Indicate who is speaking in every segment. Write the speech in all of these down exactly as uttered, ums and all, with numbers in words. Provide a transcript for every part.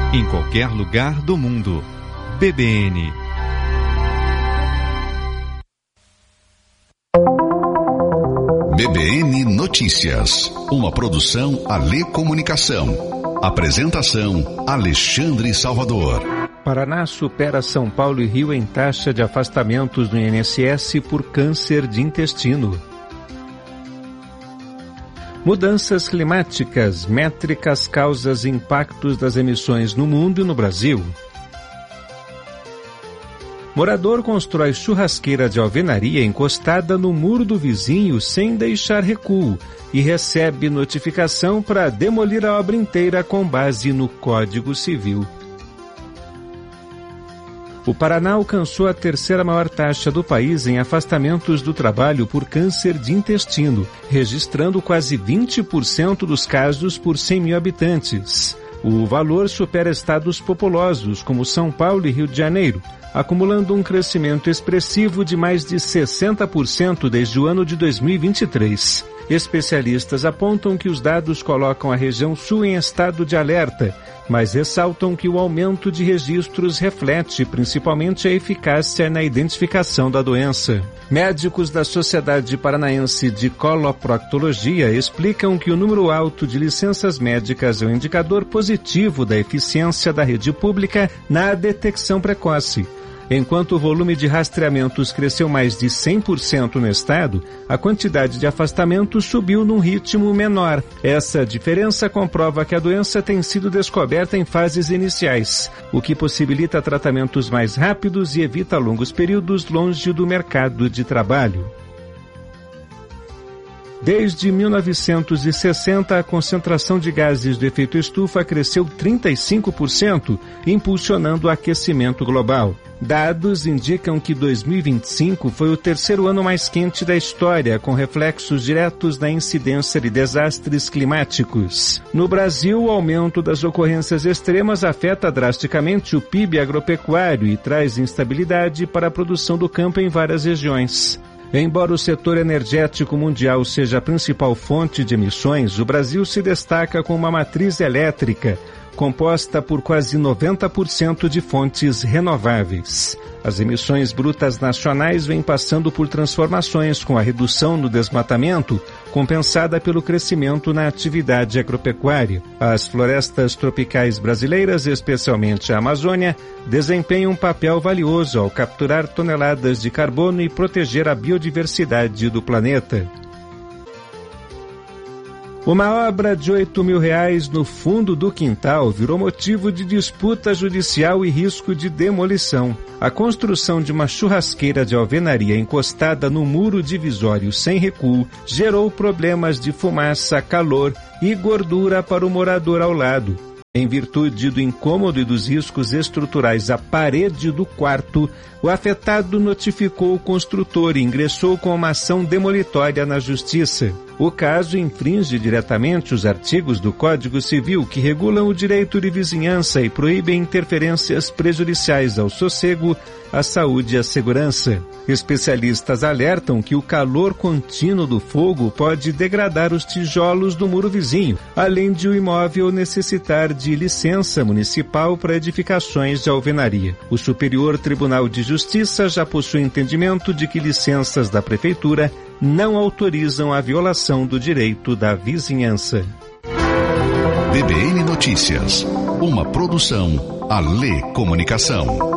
Speaker 1: em qualquer lugar do mundo. B B N.
Speaker 2: B B N Notícias, uma produção Alê Comunicação. Apresentação Alexandre Salvador.
Speaker 3: Paraná supera São Paulo e Rio em taxa de afastamentos no I N S S por câncer de intestino. Mudanças climáticas, métricas, causas e impactos das emissões no mundo e no Brasil. Morador constrói churrasqueira de alvenaria encostada no muro do vizinho sem deixar recuo e recebe notificação para demolir a obra inteira com base no Código Civil. O Paraná alcançou a terceira maior taxa do país em afastamentos do trabalho por câncer de intestino, registrando quase vinte por cento dos casos por cem mil habitantes. O valor supera estados populosos como São Paulo e Rio de Janeiro, acumulando um crescimento expressivo de mais de sessenta por cento desde o ano de dois mil e vinte e três. Especialistas apontam que os dados colocam a região sul em estado de alerta, mas ressaltam que o aumento de registros reflete principalmente a eficácia na identificação da doença. Médicos da Sociedade Paranaense de Coloproctologia explicam que o número alto de licenças médicas é um indicador positivo da eficiência da rede pública na detecção precoce. Enquanto o volume de rastreamentos cresceu mais de cem por cento no estado, a quantidade de afastamentos subiu num ritmo menor. Essa diferença comprova que a doença tem sido descoberta em fases iniciais, o que possibilita tratamentos mais rápidos e evita longos períodos longe do mercado de trabalho. Desde mil novecentos e sessenta, a concentração de gases do efeito estufa cresceu trinta e cinco por cento, impulsionando o aquecimento global. Dados indicam que dois mil e vinte e cinco foi o terceiro ano mais quente da história, com reflexos diretos na incidência de desastres climáticos. No Brasil, o aumento das ocorrências extremas afeta drasticamente o P I B agropecuário e traz instabilidade para a produção do campo em várias regiões. Embora o setor energético mundial seja a principal fonte de emissões, o Brasil se destaca com uma matriz elétrica, composta por quase noventa por cento de fontes renováveis. As emissões brutas nacionais vêm passando por transformações com a redução no desmatamento, compensada pelo crescimento na atividade agropecuária. As florestas tropicais brasileiras, especialmente a Amazônia, desempenham um papel valioso ao capturar toneladas de carbono e proteger a biodiversidade do planeta. Uma obra de oito mil reais no fundo do quintal virou motivo de disputa judicial e risco de demolição. A construção de uma churrasqueira de alvenaria encostada no muro divisório sem recuo gerou problemas de fumaça, calor e gordura para o morador ao lado. Em virtude do incômodo e dos riscos estruturais à parede do quarto, o afetado notificou o construtor e ingressou com uma ação demolitória na Justiça. O caso infringe diretamente os artigos do Código Civil que regulam o direito de vizinhança e proíbem interferências prejudiciais ao sossego, à saúde e à segurança. Especialistas alertam que o calor contínuo do fogo pode degradar os tijolos do muro vizinho, além de o imóvel necessitar de licença municipal para edificações de alvenaria. O Superior Tribunal de Justiça já possui entendimento de que licenças da Prefeitura não autorizam a violação do direito da vizinhança.
Speaker 2: B B N Notícias, uma produção Alê Comunicação.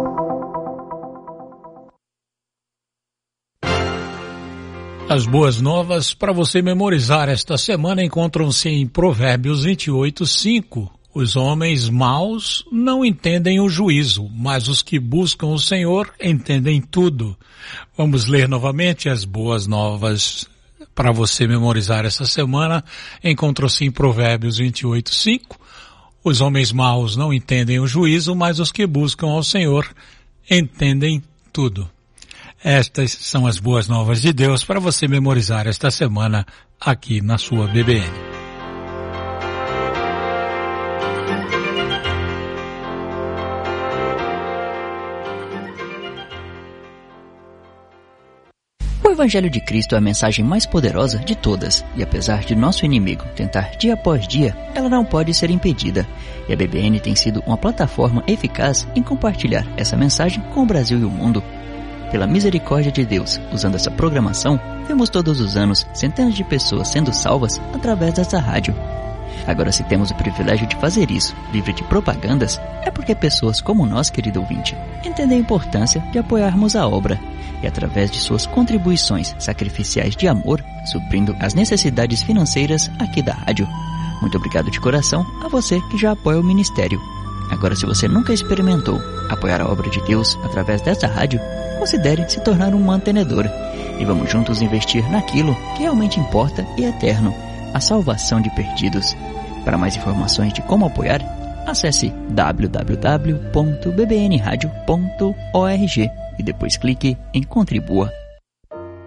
Speaker 4: As boas novas para você memorizar esta semana encontram-se em Provérbios vinte e oito, cinco. Os homens maus não entendem o juízo, mas os que buscam o Senhor entendem tudo. Vamos ler novamente as boas novas para você memorizar essa semana. Encontram-se em Provérbios vinte e oito, cinco. Os homens maus não entendem o juízo, mas os que buscam ao Senhor entendem tudo. Estas são as boas novas de Deus para você memorizar esta semana aqui na sua B B N.
Speaker 5: Evangelho de Cristo é a mensagem mais poderosa de todas, e apesar de nosso inimigo tentar dia após dia, ela não pode ser impedida. E a B B N tem sido uma plataforma eficaz em compartilhar essa mensagem com o Brasil e o mundo. Pela misericórdia de Deus, usando essa programação, vemos todos os anos centenas de pessoas sendo salvas através dessa rádio. Agora, se temos o privilégio de fazer isso, livre de propagandas, é porque pessoas como nós, querido ouvinte, entendem a importância de apoiarmos a obra e, através de suas contribuições sacrificiais de amor, suprindo as necessidades financeiras aqui da rádio. Muito obrigado de coração a você que já apoia o ministério. Agora, se você nunca experimentou apoiar a obra de Deus através dessa rádio, considere se tornar um mantenedor e vamos juntos investir naquilo que realmente importa e é eterno, a salvação de perdidos. Para mais informações de como apoiar, acesse w w w ponto b b n radio ponto org e depois clique em Contribua.